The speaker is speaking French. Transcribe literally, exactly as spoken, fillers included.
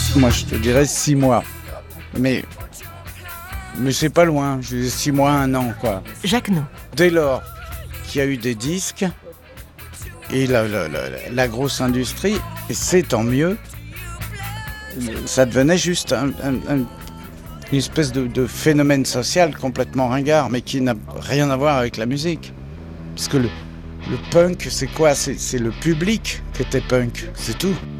Moi, je te dirais six mois. Mais, mais c'est pas loin. J'ai six mois, un an, quoi. Jacques No. Dès lors qu'il y a eu des disques et la, la, la, la grosse industrie, et c'est tant mieux, ça devenait juste un, un, un, une espèce de, de phénomène social complètement ringard, mais qui n'a rien à voir avec la musique. Parce que le, le punk, c'est quoi ? c'est, c'est le public qui était punk, c'est tout.